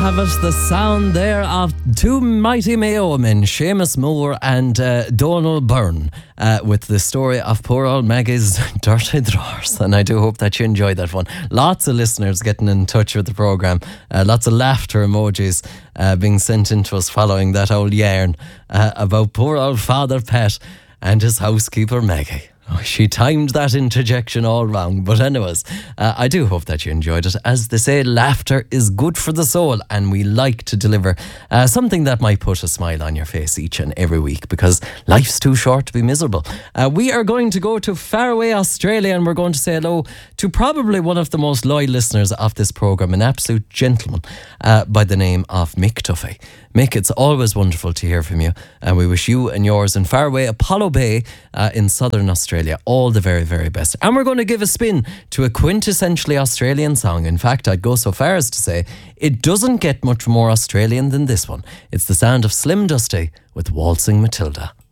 have it, the sound there of two mighty Mayo men, Seamus Moore and Donald Byrne, with the story of poor old Maggie's dirty drawers. And I do hope that you enjoyed that one. Lots of listeners getting in touch with the programme. Lots of laughter emojis being sent in to us following that old yarn about poor old Father Pat and his housekeeper Maggie. Oh, she timed that interjection all wrong. But anyways, I do hope that you enjoyed it. As they say, laughter is good for the soul, and we like to deliver something that might put a smile on your face each and every week, because life's too short to be miserable. We are going to go to faraway Australia, and we're going to say hello to probably one of the most loyal listeners of this programme, an absolute gentleman by the name of Mick Tuffy. Mick, it's always wonderful to hear from you, and we wish you and yours in faraway Apollo Bay in southern Australia all the very, very best. And we're going to give a spin to a quintessentially Australian song. In fact, I'd go so far as to say it doesn't get much more Australian than this one. It's the sound of Slim Dusty with Waltzing Matilda.